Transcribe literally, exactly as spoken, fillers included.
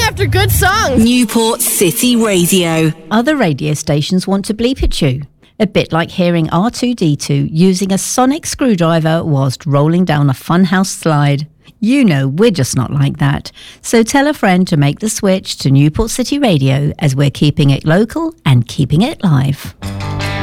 after good songs. Newport City Radio. Other radio stations want to bleep at you. A bit like hearing R two D two using a sonic screwdriver whilst rolling down a funhouse slide. You know we're just not like that. So tell a friend to make the switch to Newport City Radio, as we're keeping it local and keeping it live.